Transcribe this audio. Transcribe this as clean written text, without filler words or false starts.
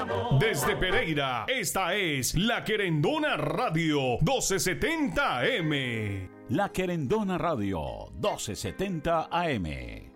Desde Pereira, esta es La Querendona Radio 1270 AM. La Querendona Radio 1270 AM.